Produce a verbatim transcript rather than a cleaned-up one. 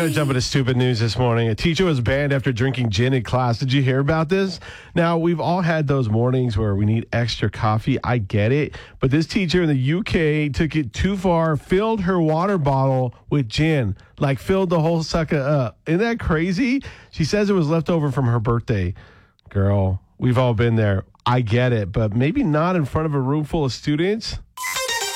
got to jump into stupid news this morning. A teacher was banned after drinking gin in class. Did you hear about this? Now, we've all had those mornings where we need extra coffee. I get it. But this teacher in the U K took it too far, filled her water bottle with gin, like filled the whole sucker up. Isn't that crazy? She says it was left over from her birthday. Girl, we've all been there. I get it, but maybe not in front of a room full of students.